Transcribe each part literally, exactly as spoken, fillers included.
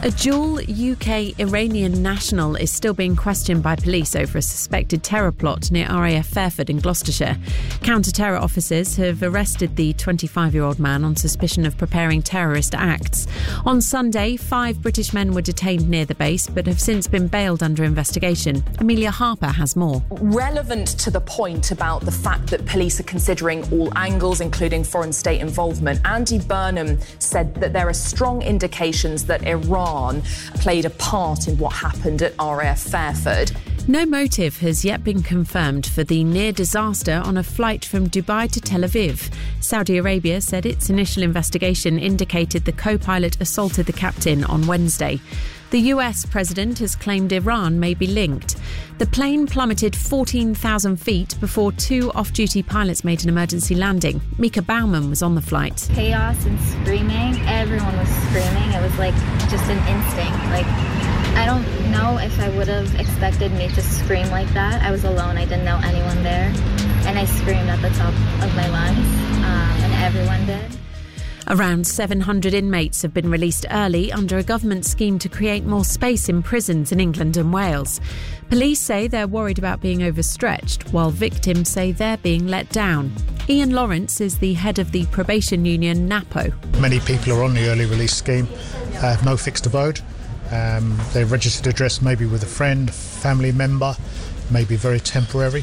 A dual U K-Iranian national is still being questioned by police over a suspected terror plot near R A F Fairford in Gloucestershire. Counter-terror officers have arrested the twenty-five-year-old man on suspicion of preparing terrorist acts. On Sunday, five British men were detained near the base but have since been bailed under investigation. Amelia Harper has more. Relevant to the point about the fact that police are considering all angles, including foreign state involvement, Andy Burnham said that there are strong indications that Iran played a part in what happened at R A F Fairford. No motive has yet been confirmed for the near disaster on a flight from Dubai to Tel Aviv. Saudi Arabia said its initial investigation indicated the co-pilot assaulted the captain on Wednesday. The U S president has claimed Iran may be linked. The plane plummeted fourteen thousand feet before two off-duty pilots made an emergency landing. Mika Baumann was on the flight. Chaos and screaming. Everyone was screaming. It was like just an instinct. Like, I don't know if I would have expected me to scream like that. I was alone. I didn't know anyone there. And I screamed at the top of my lungs, um, and everyone did. Around seven hundred inmates have been released early under a government scheme to create more space in prisons in England and Wales. Police say they're worried about being overstretched, while victims say they're being let down. Ian Lawrence is the head of the probation union NAPO. Many people are on the early release scheme, have no fixed abode. Um, their registered address maybe with a friend, family member, maybe very temporary.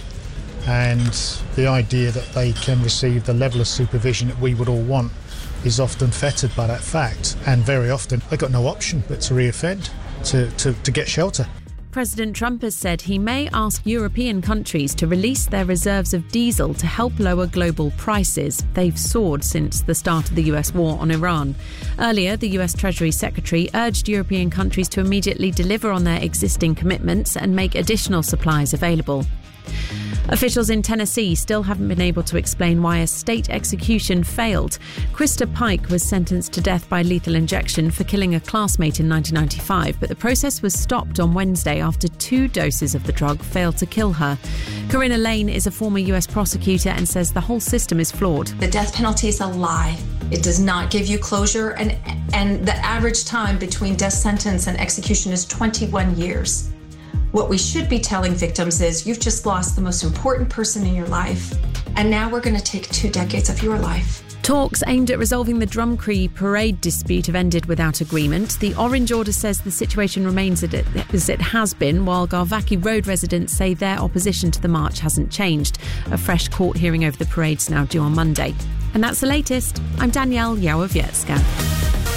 And the idea that they can receive the level of supervision that we would all want is often fettered by that fact, and very often they've got no option but to reoffend, to, to, to get shelter. President Trump has said he may ask European countries to release their reserves of diesel to help lower global prices. They've soared since the start of the U S war on Iran. Earlier, the U S Treasury Secretary urged European countries to immediately deliver on their existing commitments and make additional supplies available. Officials in Tennessee still haven't been able to explain why a state execution failed. Krista Pike was sentenced to death by lethal injection for killing a classmate in nineteen ninety-five, but the process was stopped on Wednesday after two doses of the drug failed to kill her. Corinna Lane is a former U S prosecutor and says the whole system is flawed. The death penalty is a lie. It does not give you closure, and, and the average time between death sentence and execution is twenty-one years. What we should be telling victims is, you've just lost the most important person in your life, and now we're going to take two decades of your life. Talks aimed at resolving the Drumcree parade dispute have ended without agreement. The Orange Order says the situation remains as it has been, while Garvaki Road residents say their opposition to the march hasn't changed. A fresh court hearing over the parade's now due on Monday. And that's the latest. I'm Danielle Yawowiecka.